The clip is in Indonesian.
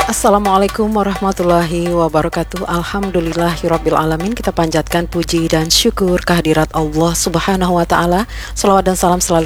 Assalamualaikum warahmatullahi wabarakatuh. Alhamdulillahirabbil alamin. Kita panjatkan puji dan syukur kehadirat Allah Subhanahu wa taala. Selawat dan salam selalu